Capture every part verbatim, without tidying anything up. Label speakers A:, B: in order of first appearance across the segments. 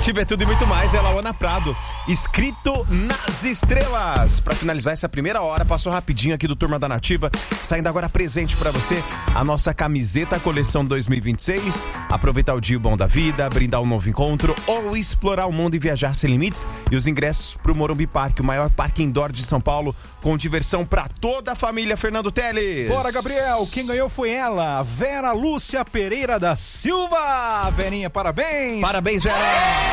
A: Nativa é tudo e muito mais, é Lauana Prado, escrito nas estrelas. Pra finalizar essa primeira hora, passou rapidinho aqui do Turma da Nativa, saindo agora presente pra você a nossa camiseta coleção dois mil e vinte e seis. Aproveitar o dia bom da vida, brindar um novo encontro ou explorar o mundo e viajar sem limites. E os ingressos pro Morumbi Park, o maior parque indoor de São Paulo, com diversão pra toda a família. Fernando Teles.
B: Bora, Gabriel, quem ganhou foi ela, Vera Lúcia Pereira da Silva. Verinha, parabéns.
A: Parabéns, Vera.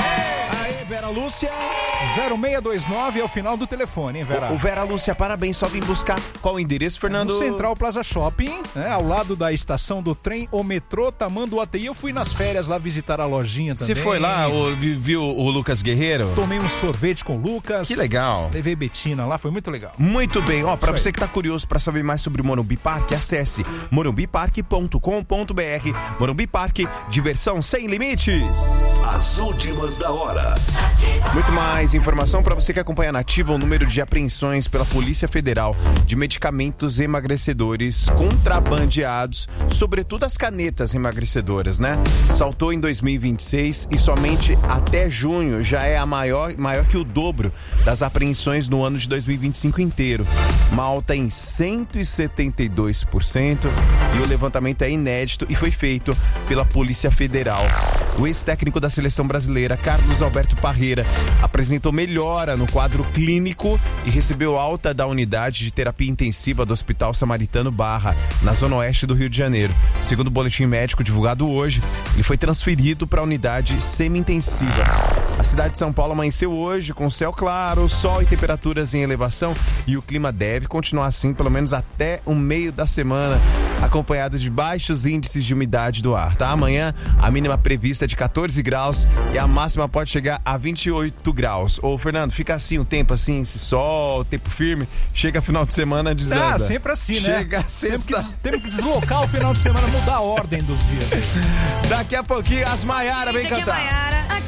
A: Aê, Vera Lúcia.
B: zero seis dois nove é o final do telefone, hein, Vera?
A: O, o Vera Lúcia, parabéns. Só vim buscar qual o endereço, Fernando?
B: No Central Plaza Shopping, né, ao lado da estação do trem, o metrô Tamanduateí. Eu fui nas férias lá visitar a lojinha também.
A: Você foi lá, o, viu o Lucas Guerreiro?
B: Tomei um sorvete com o Lucas.
A: Que legal.
B: Levei Betina lá, foi muito legal.
A: Muito bem, ó, pra você que tá curioso pra saber mais sobre o Morumbi Park, acesse morumbi park ponto com ponto b r. Morumbi Park, diversão sem limites.
C: As últimas da hora.
A: Muito mais informação pra você que acompanha a Nativa, o número de apreensões pela Polícia Federal de medicamentos emagrecedores contrabandeados, sobretudo as canetas emagrecedoras, né? Saltou em dois mil e vinte e seis e somente até junho já é a maior, maior que o dobro das apreensões no ano de dois mil e vinte e cinco inteiro. Uma alta em cento e setenta e dois por cento, e o levantamento é inédito e foi feito pela Polícia Federal. O ex-técnico da seleção brasileira, Carlos Alberto Parreira, apresentou melhora no quadro clínico e recebeu alta da unidade de terapia intensiva do Hospital Samaritano Barra, na zona oeste do Rio de Janeiro. Segundo o boletim médico divulgado hoje, ele foi transferido para a unidade semi-intensiva. A cidade de São Paulo amanheceu hoje com céu claro, sol e temperaturas em elevação, e o clima deve continuar assim pelo menos até o meio da semana, acompanhado de baixos índices de umidade do ar, tá? Amanhã a mínima prevista é de catorze graus e a máxima pode chegar a vinte e oito graus. Ô, Fernando, fica assim o tempo assim, esse sol, tempo firme, chega final de semana desanda.
B: Ah, sempre assim, né?
A: Chega sexta.
B: Temos que, temos que deslocar o final de semana, mudar a ordem dos dias.
A: Daqui a pouquinho as Maiara vem
D: Gente, aqui é
A: cantar.
D: Maiara.